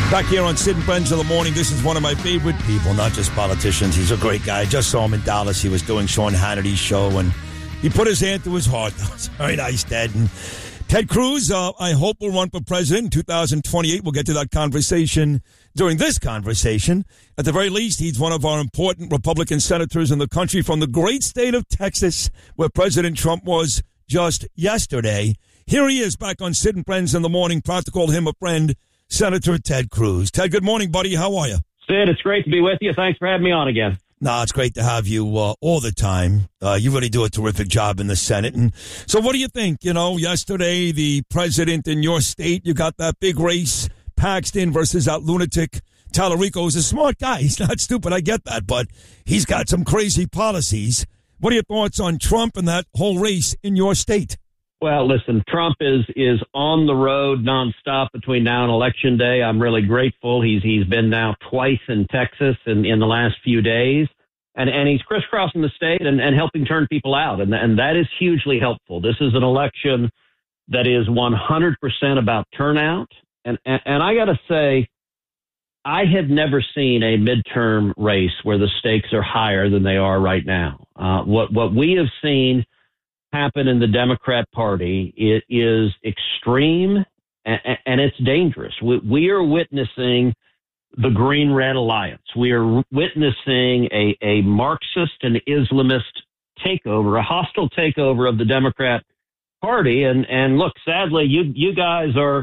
Back here on Sid and Friends of the Morning, this is one of my favorite people, not just politicians. He's a great guy. I just saw him in Dallas. He was doing Sean Hannity's show, and he put his hand to his heart. That was very nice, Ted. And Ted Cruz, I hope will run for president in 2028. We'll get to that conversation during this conversation. At the very least, he's one of our important Republican senators in the country from the great state of Texas, where President Trump was just yesterday. Here he is back on Sid and Friends in the Morning. Proud to call him a friend, Senator Ted Cruz. Ted, good morning, buddy. How are you? Sid, it's great to be with you. Thanks for having me on again. No, it's great to have you all the time. You really do a terrific job in the Senate. And so what do you think? You know, yesterday, the president in your state, you got that big race, Paxton versus that lunatic Tallarico. He's a smart guy. He's not stupid. I get that. But he's got some crazy policies. What are your thoughts on Trump and that whole race in your state? Well, listen, Trump is on the road nonstop between now and Election Day. I'm really grateful. He's been now twice in Texas in the last few days, and he's crisscrossing the state and helping turn people out, and that is hugely helpful. This is an election that is 100% about turnout, and I got to say, I have never seen a midterm race where the stakes are higher than they are right now. What we have seen happen in the Democrat Party, it is extreme and it's dangerous. We are witnessing the Green-Red Alliance. We are witnessing a Marxist and Islamist takeover, a hostile takeover of the Democrat Party. And look, sadly, you guys are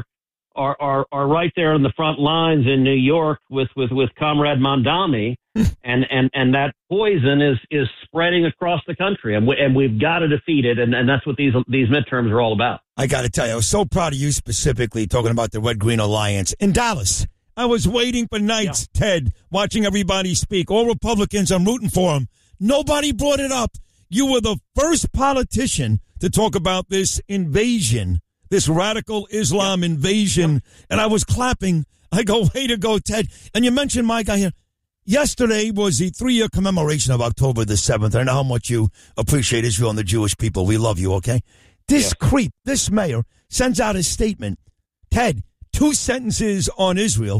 right there on the front lines in New York with Comrade Mamdani. And that poison is spreading across the country, and we've got to defeat it, and that's what these midterms are all about. I got to tell you, I was so proud of you specifically talking about the Red-Green Alliance in Dallas. I was waiting for nights, yeah. Ted, watching everybody speak. All Republicans, I'm rooting for them. Nobody brought it up. You were the first politician to talk about this invasion, this radical Islam invasion, and I was clapping. I go, way to go, Ted. And you mentioned my guy here. Yesterday was the 3-year commemoration of October the 7th. I know how much you appreciate Israel and the Jewish people. We love you, okay? This creep, this mayor, sends out a statement. Ted, 2 sentences on Israel.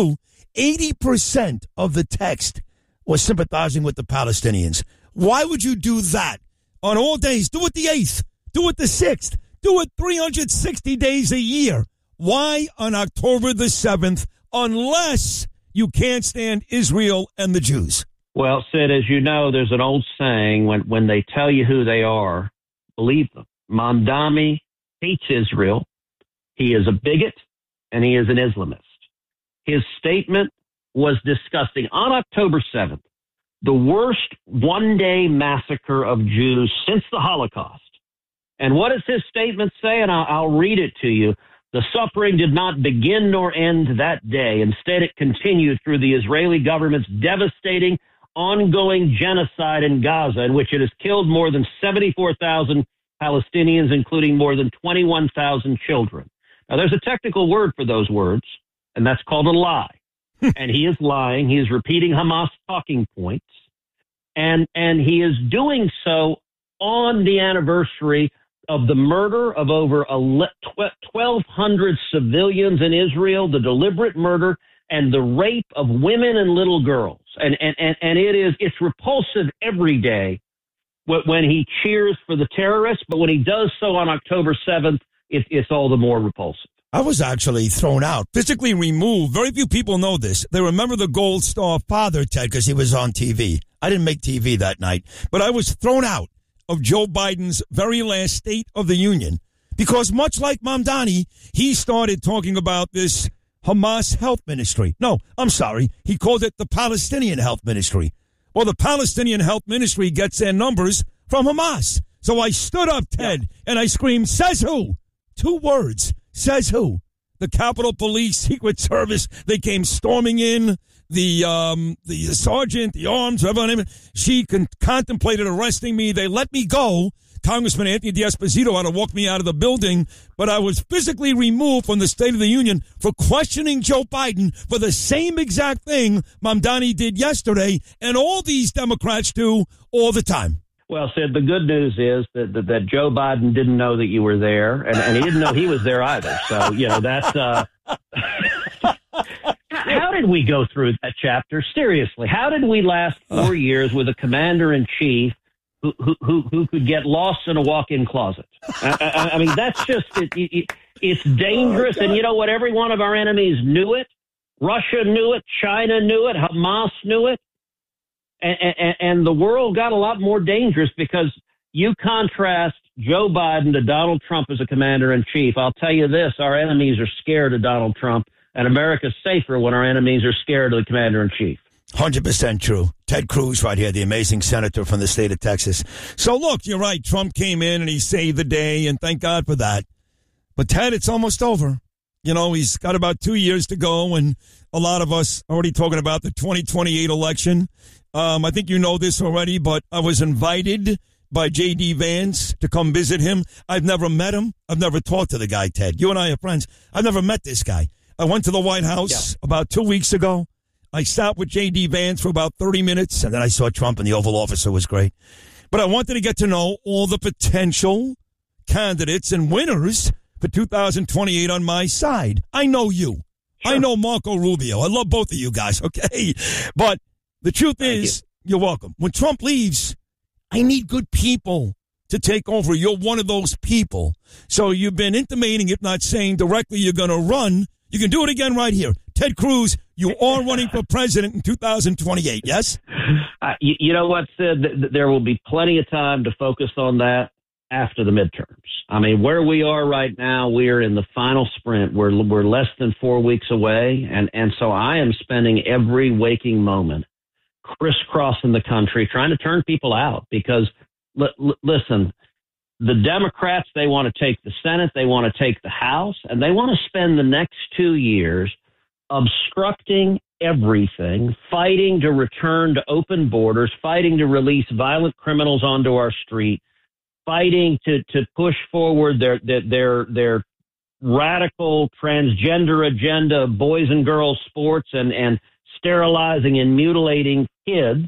80% of the text was sympathizing with the Palestinians. Why would you do that on all days? Do it the 8th. Do it the 6th. Do it 360 days a year. Why on October the 7th, unless you can't stand Israel and the Jews? Well, Sid, as you know, there's an old saying, when they tell you who they are, believe them. Mamdani hates Israel. He is a bigot, and he is an Islamist. His statement was disgusting. On October 7th, the worst one-day massacre of Jews since the Holocaust. And what does his statement say? And I'll read it to you. The suffering did not begin nor end that day. Instead, it continued through the Israeli government's devastating, ongoing genocide in Gaza, in which it has killed more than 74,000 Palestinians, including more than 21,000 children. Now, there's a technical word for those words, and that's called a lie. And he is lying. He is repeating Hamas talking points, and he is doing so on the anniversary of the murder of over 1,200 civilians in Israel, the deliberate murder and the rape of women and little girls. And it's repulsive every day when he cheers for the terrorists, but when he does so on October 7th, it's all the more repulsive. I was actually thrown out, physically removed. Very few people know this. They remember the Gold Star father, Ted, because he was on TV. I didn't make TV that night, but I was thrown out of Joe Biden's very last State of the Union, because much like Mamdani, he started talking about this Hamas health ministry. No, I'm sorry. He called it the Palestinian health ministry. Well, the Palestinian health ministry gets their numbers from Hamas. So I stood up, Ted, and I screamed, says who? 2 words. Says who? The Capitol Police, Secret Service, they came storming in. The sergeant, the arms, whatever, she contemplated arresting me. They let me go. Congressman Anthony D'Esposito had to walk me out of the building, but I was physically removed from the State of the Union for questioning Joe Biden for the same exact thing Mamdani did yesterday, and all these Democrats do all the time. Well, Sid, the good news is that Joe Biden didn't know that you were there, and he didn't know he was there either. So, that's did we go through that chapter? Seriously, how did we last 4 years with a commander-in-chief who could get lost in a walk-in closet? I mean, that's just it's dangerous. And you know what? Every one of our enemies knew it. Russia knew it. China knew it. Hamas knew it. And the world got a lot more dangerous because you contrast Joe Biden to Donald Trump as a commander-in-chief. I'll tell you this, our enemies are scared of Donald Trump, and America's safer when our enemies are scared of the commander-in-chief. 100% true. Ted Cruz right here, the amazing senator from the state of Texas. So, look, you're right. Trump came in and he saved the day, and thank God for that. But, Ted, it's almost over. You know, he's got about 2 years to go, and a lot of us are already talking about the 2028 election. I think you know this already, but I was invited by J.D. Vance to come visit him. I've never met him. I've never talked to the guy, Ted. You and I are friends. I've never met this guy. I went to the White House about 2 weeks ago. I sat with J.D. Vance for about 30 minutes, and then I saw Trump in the Oval Office. It was great. But I wanted to get to know all the potential candidates and winners for 2028 on my side. I know you. Sure. I know Marco Rubio. I love both of you guys, okay? But the truth is, you're welcome. When Trump leaves, I need good people to take over. You're one of those people. So you've been intimating, if not saying directly, you're going to run. You can do it again right here. Ted Cruz, you are running for president in 2028, yes? You know what, Sid? There will be plenty of time to focus on that after the midterms. I mean, where we are right now, we're in the final sprint. We're less than 4 weeks away, and so I am spending every waking moment crisscrossing the country, trying to turn people out because, listen, the Democrats, they want to take the Senate, they want to take the House, and they want to spend the next 2 years obstructing everything, fighting to return to open borders, fighting to release violent criminals onto our street, fighting to push forward their radical transgender agenda of boys and girls sports and sterilizing and mutilating kids.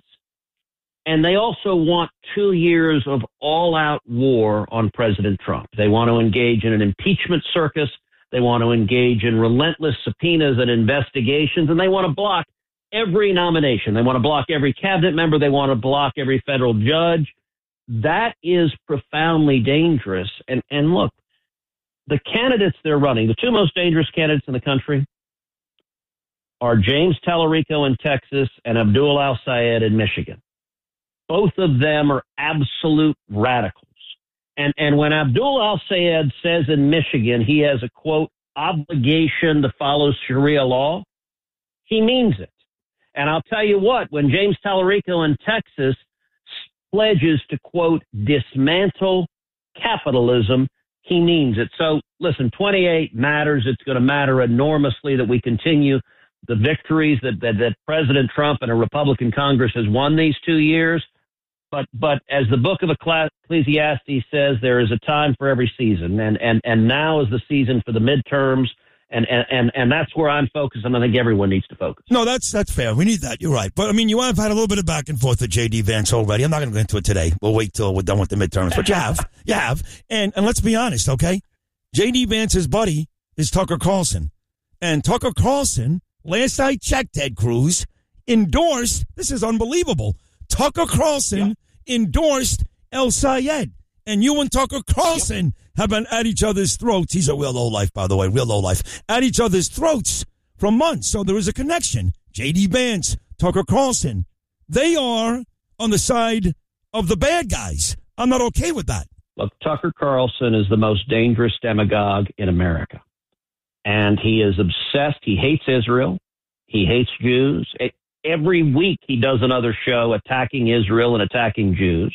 And they also want 2 years of all-out war on President Trump. They want to engage in an impeachment circus. They want to engage in relentless subpoenas and investigations, and they want to block every nomination. They want to block every cabinet member. They want to block every federal judge. That is profoundly dangerous. And look, the candidates they're running, the two most dangerous candidates in the country are James Tallarico in Texas and Abdul al-Sayed in Michigan. Both of them are absolute radicals. And when Abdul al-Sayed says in Michigan he has a, quote, obligation to follow Sharia law, he means it. And I'll tell you what, when James Tallarico in Texas pledges to, quote, dismantle capitalism, he means it. So, listen, 28 matters. It's going to matter enormously that we continue the victories that President Trump and a Republican Congress has won these 2 years. But as the book of Ecclesiastes says, there is a time for every season, and now is the season for the midterms, and that's where I'm focused, and I think everyone needs to focus. No, that's fair. We need that. You're right. But, I mean, you have had a little bit of back and forth with J.D. Vance already. I'm not going to go into it today. We'll wait till we're done with the midterms. But you have. You have. And let's be honest, okay? J.D. Vance's buddy is Tucker Carlson. And Tucker Carlson, last I checked, Ted Cruz, endorsed, this is unbelievable, Tucker Carlson endorsed el-Sayed. And you and Tucker Carlson have been at each other's throats. He's a real lowlife, by the way, real lowlife. At each other's throats for months. So there is a connection. J.D. Vance, Tucker Carlson, they are on the side of the bad guys. I'm not okay with that. Look, Tucker Carlson is the most dangerous demagogue in America. And he is obsessed. He hates Israel. He hates Jews. Every week he does another show attacking Israel and attacking Jews.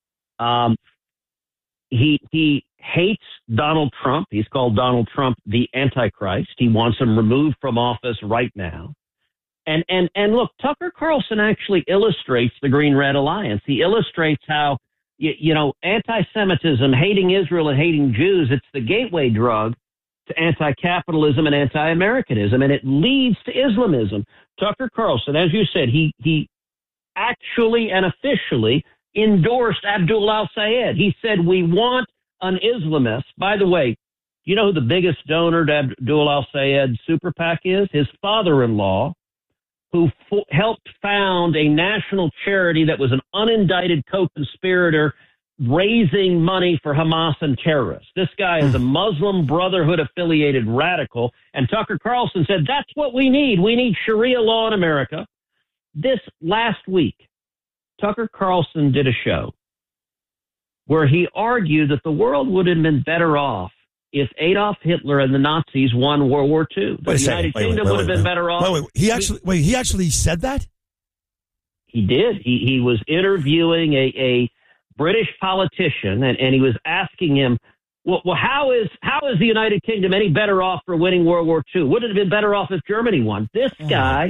He hates Donald Trump. He's called Donald Trump the Antichrist. He wants him removed from office right now. And look, Tucker Carlson actually illustrates the Green-Red Alliance. He illustrates how, anti-Semitism, hating Israel and hating Jews, it's the gateway drug to anti-capitalism and anti-Americanism, and it leads to Islamism. Tucker Carlson, as you said, he actually and officially endorsed Abdul al-Sayed. He said, we want an Islamist. By the way, you know who the biggest donor to Abdul al-Sayed's super PAC is? His father-in-law, who helped found a national charity that was an unindicted co-conspirator raising money for Hamas and terrorists. This guy is a Muslim Brotherhood affiliated radical. And Tucker Carlson said, that's what we need. We need Sharia law in America. This last week, Tucker Carlson did a show where he argued that the world would have been better off if Adolf Hitler and the Nazis won World War II. The United Kingdom would have been better off. He actually said that? He did. He was interviewing a British politician, and he was asking him, well, how is the United Kingdom any better off for winning World War II? Would it have been better off if Germany won? This guy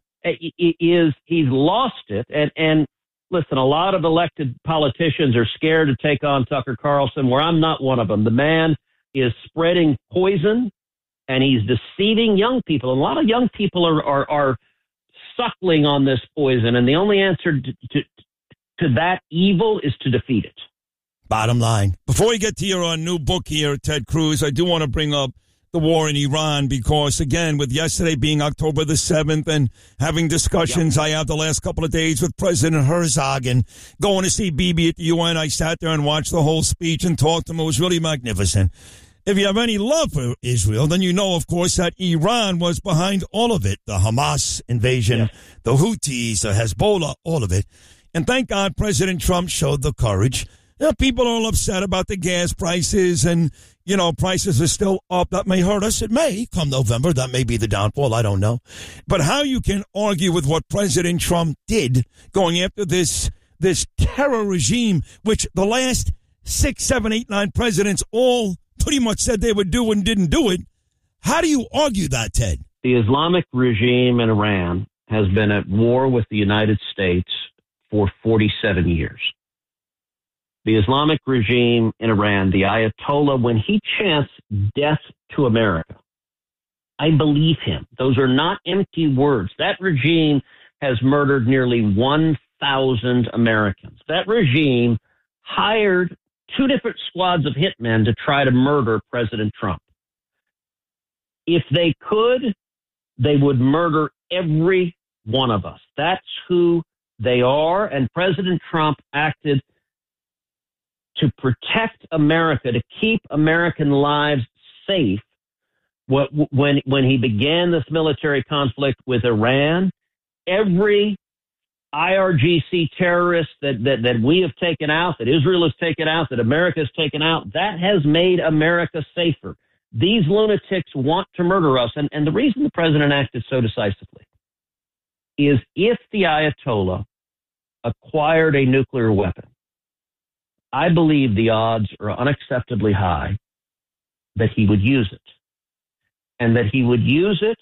he's lost it. And listen, a lot of elected politicians are scared to take on Tucker Carlson, where I'm not one of them. The man is spreading poison, and he's deceiving young people. And a lot of young people are suckling on this poison, and the only answer to that evil is to defeat it. Bottom line. Before we get to your new book here, Ted Cruz, I do want to bring up the war in Iran because, again, with yesterday being October the 7th and having discussions I have the last couple of days with President Herzog and going to see Bibi at the UN, I sat there and watched the whole speech and talked to him. It was really magnificent. If you have any love for Israel, then you know, of course, that Iran was behind all of it. The Hamas invasion, the Houthis, the Hezbollah, all of it. And thank God President Trump showed the courage. You know, people are all upset about the gas prices and, you know, prices are still up. That may hurt us. It may come November. That may be the downfall. I don't know. But how you can argue with what President Trump did going after this terror regime, which the last 6, 7, 8, 9 presidents all pretty much said they would do and didn't do it. How do you argue that, Ted? The Islamic regime in Iran has been at war with the United States for 47 years. The Islamic regime in Iran, the Ayatollah, when he chants death to America, I believe him. Those are not empty words. That regime has murdered nearly 1,000 Americans. That regime hired 2 different squads of hitmen to try to murder President Trump. If they could, they would murder every one of us. That's who they are. And President Trump acted to protect America, to keep American lives safe. When he began this military conflict with Iran, every IRGC terrorist that we have taken out, that Israel has taken out, that America has taken out, that has made America safer. These lunatics want to murder us. And the reason the president acted so decisively is if the Ayatollah acquired a nuclear weapon, I believe the odds are unacceptably high that he would use it. And that he would use it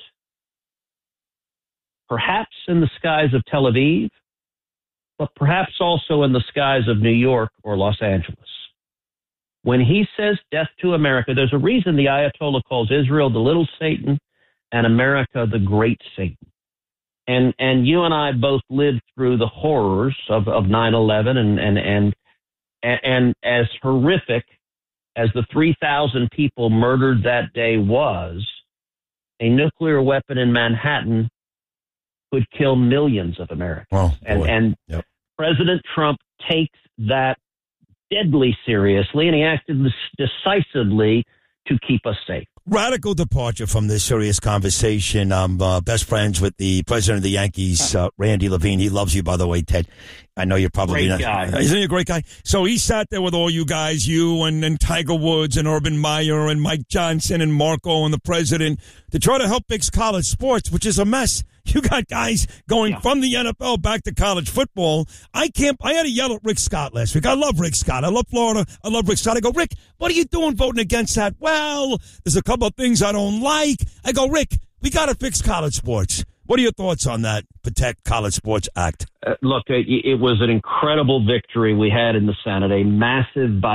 perhaps in the skies of Tel Aviv, but perhaps also in the skies of New York or Los Angeles. When he says death to America, there's a reason the Ayatollah calls Israel the little Satan and America the great Satan. And you and I both lived through the horrors of 9/11 and as horrific as the 3,000 people murdered that day was, a nuclear weapon in Manhattan could kill millions of Americans. And President Trump takes that deadly seriously, and he acted decisively to keep us safe. Radical departure from this serious conversation. I'm best friends with the president of the Yankees, Randy Levine. He loves you, by the way, Ted. I know you're probably great guy. Isn't he a great guy? So he sat there with all you guys, you and Tiger Woods and Urban Meyer and Mike Johnson and Marco and the president to try to help fix college sports, which is a mess. You got guys going from the NFL back to college football. I had to yell at Rick Scott last week. I love Rick Scott. I love Florida. I love Rick Scott. I go, Rick, what are you doing voting against that? Well, there's a couple of things I don't like. I go, Rick, we got to fix college sports. What are your thoughts on that Protect College Sports Act? Look, it was an incredible victory we had in the Senate, a massive